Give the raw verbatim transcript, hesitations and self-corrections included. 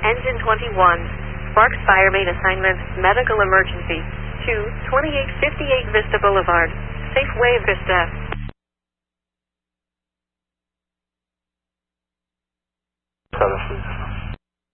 Engine twenty-one. Sparks Fire Main Assignment, Medical Emergency. to twenty-eight fifty-eight Vista Boulevard, Safeway Vista. Seven, please.